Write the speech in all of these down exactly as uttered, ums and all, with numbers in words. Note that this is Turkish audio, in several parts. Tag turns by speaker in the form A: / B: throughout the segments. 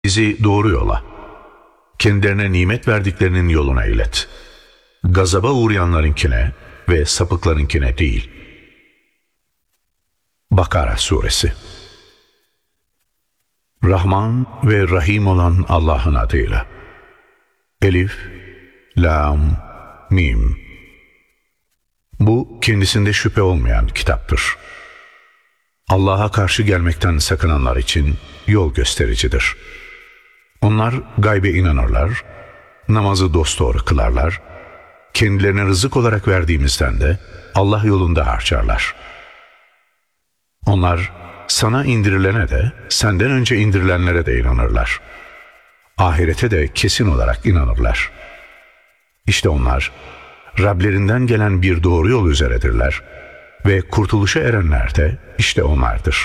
A: Bizi doğru yola, kendilerine nimet verdiklerinin yoluna ilet. Gazaba uğrayanlarınkine ve sapıklarınkine değil. Bakara Suresi. Rahman ve Rahim olan Allah'ın adıyla. Elif, Lam, Mim. Bu kendisinde şüphe olmayan kitaptır. Allah'a karşı gelmekten sakınanlar için yol göstericidir. Onlar gaybe inanırlar, namazı dosdoğru kılarlar, kendilerine rızık olarak verdiğimizden de Allah yolunda harcarlar. Onlar sana indirilene de senden önce indirilenlere de inanırlar. Ahirete de kesin olarak inanırlar. İşte onlar Rablerinden gelen bir doğru yol üzeredirler ve kurtuluşa erenler de işte onlardır.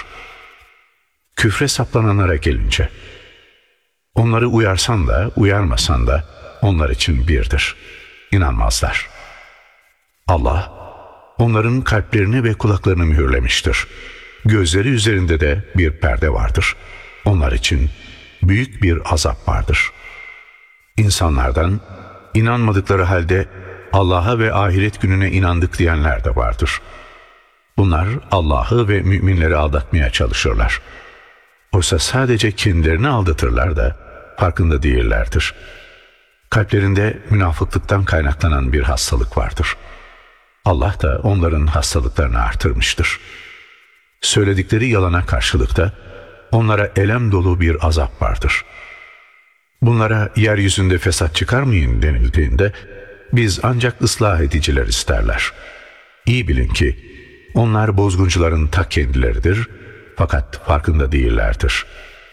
A: Küfre saplananlara gelince, onları uyarsan da uyarmasan da onlar için birdir. İnanmazlar. Allah onların kalplerini ve kulaklarını mühürlemiştir. Gözleri üzerinde de bir perde vardır. Onlar için büyük bir azap vardır. İnsanlardan inanmadıkları halde Allah'a ve ahiret gününe inandık diyenler de vardır. Bunlar Allah'ı ve müminleri aldatmaya çalışırlar. Oysa sadece kendilerini aldatırlar da farkında değillerdir. Kalplerinde münafıklıktan kaynaklanan bir hastalık vardır. Allah da onların hastalıklarını artırmıştır. Söyledikleri yalana karşılıkta onlara elem dolu bir azap vardır. Bunlara yeryüzünde fesat çıkarmayın denildiğinde biz ancak ıslah ediciler isterler. İyi bilin ki onlar bozguncuların ta kendileridir fakat farkında değillerdir.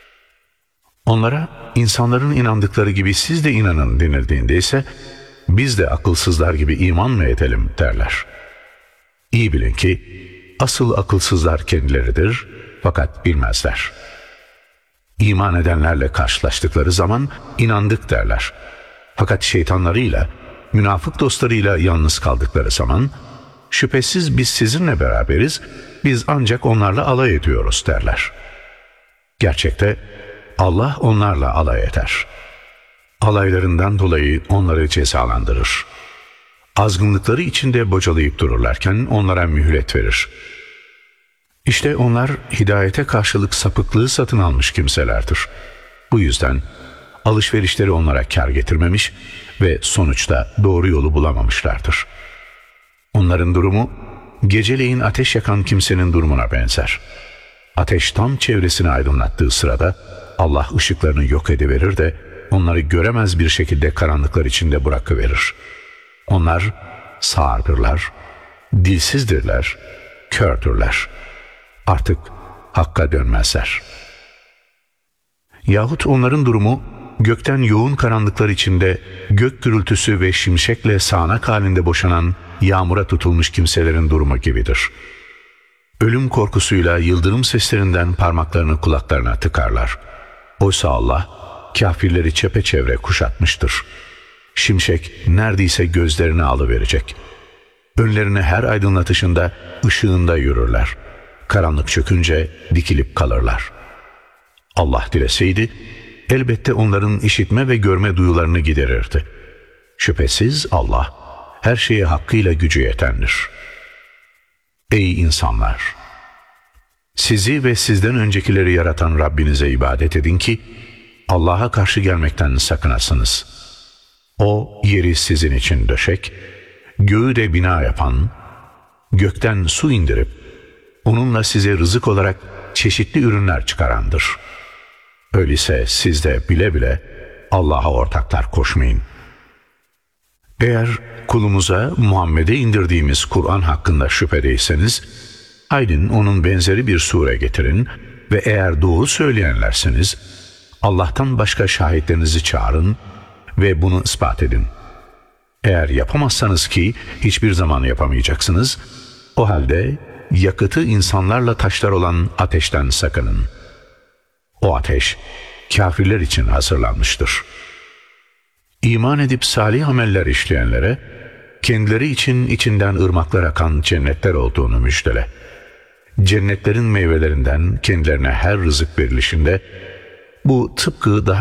A: Onlara insanların inandıkları gibi siz de inanın denildiğinde ise biz de akılsızlar gibi iman mı edelim derler. İyi bilin ki asıl akılsızlar kendileridir fakat bilmezler. İman edenlerle karşılaştıkları zaman inandık derler. Fakat şeytanlarıyla, münafık dostlarıyla yalnız kaldıkları zaman şüphesiz biz sizinle beraberiz, biz ancak onlarla alay ediyoruz derler. Gerçekte Allah onlarla alay eder. Alaylarından dolayı onları cezalandırır. Azgınlıkları içinde bocalayıp dururlarken onlara mühlet verir. İşte onlar hidayete karşılık sapıklığı satın almış kimselerdir. Bu yüzden alışverişleri onlara kar getirmemiş ve sonuçta doğru yolu bulamamışlardır. Onların durumu geceleyin ateş yakan kimsenin durumuna benzer. Ateş tam çevresini aydınlattığı sırada Allah ışıklarını yok ediverir de onları göremez bir şekilde karanlıklar içinde bırakıverir. Onlar sağırdırlar, dilsizdirler, kördürler. Artık hakka dönmezler. Yahut onların durumu gökten yoğun karanlıklar içinde gök gürültüsü ve şimşekle sağanak halinde boşanan yağmura tutulmuş kimselerin durumu gibidir. Ölüm korkusuyla yıldırım seslerinden parmaklarını kulaklarına tıkarlar. Oysa Allah kafirleri çepeçevre kuşatmıştır. Şimşek neredeyse gözlerini alıverecek. Önlerine her aydınlatışında ışığında yürürler. Karanlık çökünce dikilip kalırlar. Allah dileseydi elbette onların işitme ve görme duyularını giderirdi. Şüphesiz Allah her şeye hakkıyla gücü yetendir. Ey insanlar! Sizi ve sizden öncekileri yaratan Rabbinize ibadet edin ki Allah'a karşı gelmekten sakınasınız. O yeri sizin için döşek, göğü de bina yapan, gökten su indirip onunla size rızık olarak çeşitli ürünler çıkarandır. Öyleyse siz de bile bile Allah'a ortaklar koşmayın. Eğer kulumuza Muhammed'e indirdiğimiz Kur'an hakkında şüphedeyseniz, haydi onun benzeri bir sure getirin ve eğer doğru söyleyenlerseniz, Allah'tan başka şahitlerinizi çağırın ve bunu ispat edin. Eğer yapamazsanız ki hiçbir zaman yapamayacaksınız, o halde yakıtı insanlarla taşlar olan ateşten sakının. O ateş kafirler için hazırlanmıştır. İman edip salih ameller işleyenlere kendileri için içinden ırmaklar akan cennetler olduğunu müjdele. Cennetlerin meyvelerinden kendilerine her rızık verilişinde Bu tıpkı daha